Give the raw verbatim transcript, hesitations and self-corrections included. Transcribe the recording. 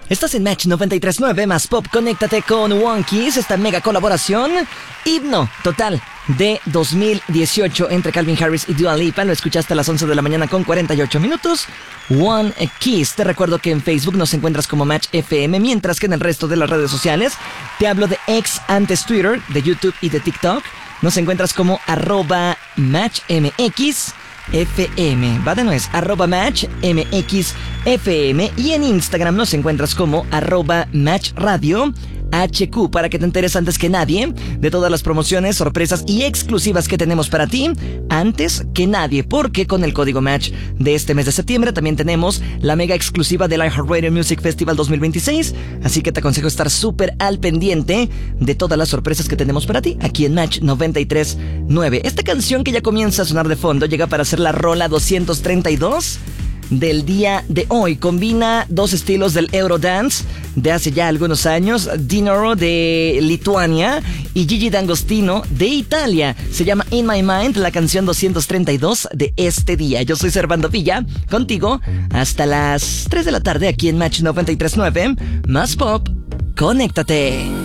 Estás en Match noventa y tres punto nueve más Pop. Conéctate con One Kiss, esta mega colaboración. Himno total de dos mil dieciocho entre Calvin Harris y Dua Lipa. Lo escuchaste a las once de la mañana con cuarenta y ocho minutos. One Kiss. Te recuerdo que en Facebook nos encuentras como Match F M, mientras que en el resto de las redes sociales, te hablo de X, antes Twitter, de YouTube y de TikTok, nos encuentras como arroba MatchMX F M. Va de nuez, arroba Match M X F M. Y en Instagram nos encuentras como arroba Match Radio H Q, para que te enteres antes que nadie de todas las promociones, sorpresas y exclusivas que tenemos para ti, antes que nadie, porque con el código Match de este mes de septiembre también tenemos la mega exclusiva del iHeartRadio Music Festival dos mil veintiséis, así que te aconsejo estar súper al pendiente de todas las sorpresas que tenemos para ti aquí en Match noventa y tres punto nueve. Esta canción que ya comienza a sonar de fondo llega para ser la rola doscientos treinta y dos del día de hoy. Combina dos estilos del Eurodance de hace ya algunos años, Dinoro de Lituania y Gigi D'Agostino de Italia. Se llama In My Mind, la canción doscientos treinta y dos de este día. Yo soy Servando Villa, contigo hasta las tres de la tarde aquí en Match noventa y tres punto nueve. Más Pop, conéctate.